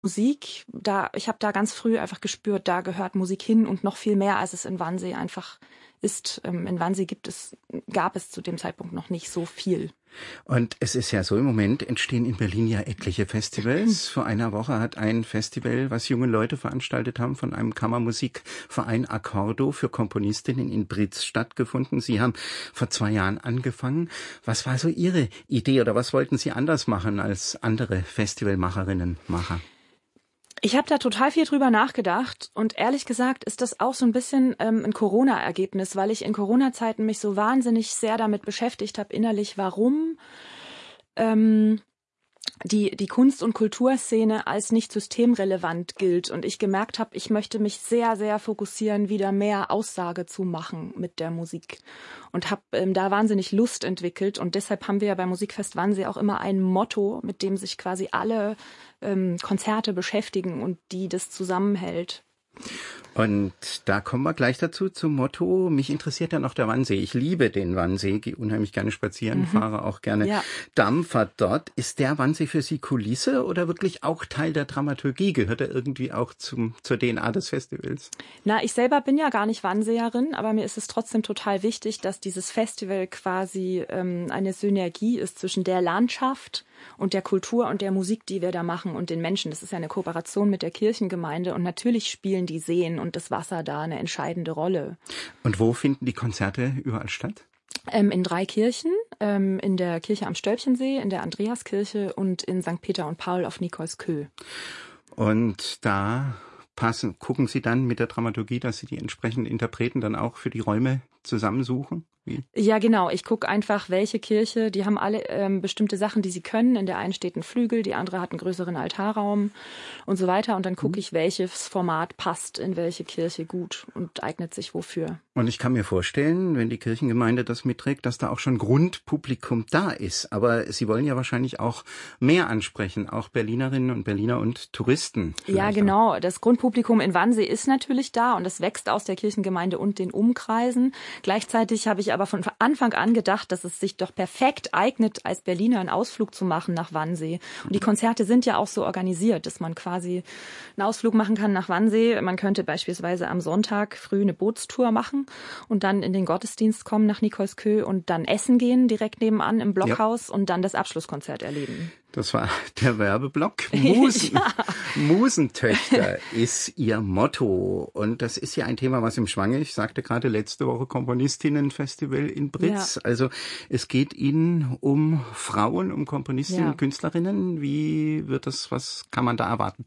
Musik, ich habe da ganz früh einfach gespürt, da gehört Musik hin und noch viel mehr, als es in Wannsee einfach ist. In Wannsee gab es zu dem Zeitpunkt noch nicht so viel. Und es ist ja so, im Moment entstehen in Berlin ja etliche Festivals. Vor einer Woche hat ein Festival, was junge Leute veranstaltet haben, von einem Kammermusikverein Accordo für Komponistinnen in Britz stattgefunden. Sie haben vor 2 Jahren angefangen. Was war so Ihre Idee oder was wollten Sie anders machen als andere Festivalmacherinnen, Macher? Ich habe da total viel drüber nachgedacht und ehrlich gesagt ist das auch so ein bisschen ein Corona-Ergebnis, weil ich in Corona-Zeiten mich so wahnsinnig sehr damit beschäftigt habe, innerlich, warum die Kunst- und Kulturszene als nicht systemrelevant gilt. Und ich gemerkt habe, ich möchte mich sehr, sehr fokussieren, wieder mehr Aussage zu machen mit der Musik. Und habe da wahnsinnig Lust entwickelt. Und deshalb haben wir ja beim Musikfest Wannsee auch immer ein Motto, mit dem sich quasi alle Konzerte beschäftigen und die das zusammenhält. Und da kommen wir gleich dazu zum Motto. Mich interessiert ja noch der Wannsee. Ich liebe den Wannsee, gehe unheimlich gerne spazieren, fahre auch gerne Dampfer dort. Ist der Wannsee für Sie Kulisse oder wirklich auch Teil der Dramaturgie? Gehört er irgendwie auch zur DNA des Festivals? Na, ich selber bin ja gar nicht Wannseerin, aber mir ist es trotzdem total wichtig, dass dieses Festival quasi eine Synergie ist zwischen der Landschaft und der Kultur und der Musik, die wir da machen und den Menschen. Das ist ja eine Kooperation mit der Kirchengemeinde und natürlich spielen die Seen und das Wasser da eine entscheidende Rolle. Und wo finden die Konzerte überall statt? In 3 Kirchen, in der Kirche am Stölpchensee, in der Andreaskirche und in St. Peter und Paul auf Nikolskö. Und da gucken Sie dann mit der Dramaturgie, dass Sie die entsprechenden Interpreten dann auch für die Räume zusammensuchen? Wie? Ja, genau. Ich gucke einfach, welche Kirche, die haben alle bestimmte Sachen, die sie können. In der einen steht ein Flügel, die andere hat einen größeren Altarraum und so weiter. Und dann gucke ich, welches Format passt in welche Kirche gut und eignet sich wofür. Und ich kann mir vorstellen, wenn die Kirchengemeinde das mitträgt, dass da auch schon Grundpublikum da ist. Aber Sie wollen ja wahrscheinlich auch mehr ansprechen, auch Berlinerinnen und Berliner und Touristen. Ja, genau. Das Grundpublikum in Wannsee ist natürlich da und das wächst aus der Kirchengemeinde und den Umkreisen. Gleichzeitig habe ich aber von Anfang an gedacht, dass es sich doch perfekt eignet, als Berliner einen Ausflug zu machen nach Wannsee. Und die Konzerte sind ja auch so organisiert, dass man quasi einen Ausflug machen kann nach Wannsee. Man könnte beispielsweise am Sonntag früh eine Bootstour machen und dann in den Gottesdienst kommen nach Nikolskö und dann essen gehen direkt nebenan im Blockhaus und dann das Abschlusskonzert erleben. Das war der Werbeblock. Musentöchter ist Ihr Motto. Und das ist ja ein Thema, was im Schwange ist. Ich sagte gerade letzte Woche Komponistinnenfestival in Britz. Ja. Also es geht Ihnen um Frauen, um Komponistinnen, Künstlerinnen. Wie wird das, was kann man da erwarten?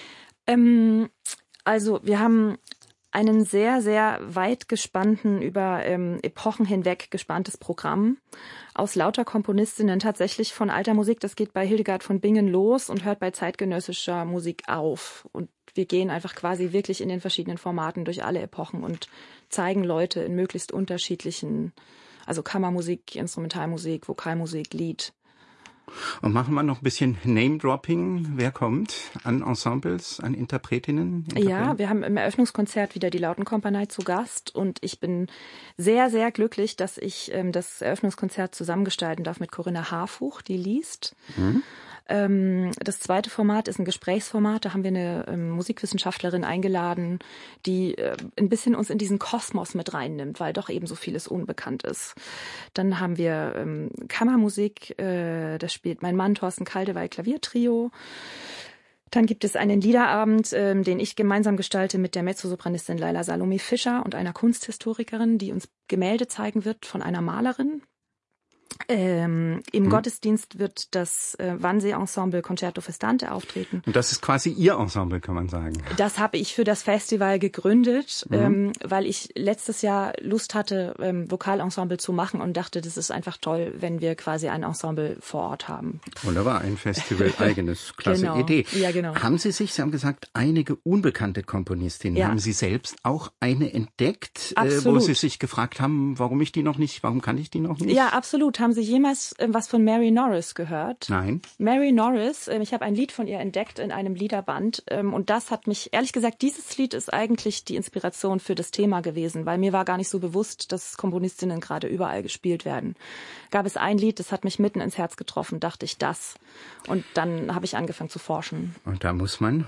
Also wir haben einen sehr, sehr weit gespannten, über Epochen hinweg gespanntes Programm aus lauter Komponistinnen, tatsächlich von alter Musik. Das geht bei Hildegard von Bingen los und hört bei zeitgenössischer Musik auf. Und wir gehen einfach quasi wirklich in den verschiedenen Formaten durch alle Epochen und zeigen Leute in möglichst unterschiedlichen, also Kammermusik, Instrumentalmusik, Vokalmusik, Lied. Und machen wir noch ein bisschen Name-Dropping. Wer kommt an Ensembles, an Interpretinnen? Ja, wir haben im Eröffnungskonzert wieder die Lautenkompanie zu Gast und ich bin sehr, sehr glücklich, dass ich das Eröffnungskonzert zusammengestalten darf mit Corinna Harfuch, die liest. Das zweite Format ist ein Gesprächsformat. Da haben wir eine Musikwissenschaftlerin eingeladen, die ein bisschen uns in diesen Kosmos mit reinnimmt, weil doch eben so vieles unbekannt ist. Dann haben wir Kammermusik, das spielt mein Mann Thorsten Kaldewey Klaviertrio. Dann gibt es einen Liederabend, den ich gemeinsam gestalte mit der Mezzosopranistin Laila Salome Fischer und einer Kunsthistorikerin, die uns Gemälde zeigen wird von einer Malerin. Im Gottesdienst wird das Wannsee-Ensemble Concerto Festante auftreten. Und das ist quasi Ihr Ensemble, kann man sagen. Das habe ich für das Festival gegründet, weil ich letztes Jahr Lust hatte, Vokalensemble zu machen und dachte, das ist einfach toll, wenn wir quasi ein Ensemble vor Ort haben. Wunderbar, ein Festival, eigenes, klasse genau. Idee. Ja, genau. Haben Sie haben gesagt, einige unbekannte Komponistinnen. Ja. Haben Sie selbst auch eine entdeckt, wo Sie sich gefragt haben, warum kann ich die noch nicht? Ja, absolut. Haben Sie jemals was von Mary Norris gehört? Nein. Mary Norris, ich habe ein Lied von ihr entdeckt in einem Liederband und das hat mich, ehrlich gesagt, dieses Lied ist eigentlich die Inspiration für das Thema gewesen, weil mir war gar nicht so bewusst, dass Komponistinnen gerade überall gespielt werden. Gab es ein Lied, das hat mich mitten ins Herz getroffen, dachte ich das. Und dann habe ich angefangen zu forschen. Und da muss man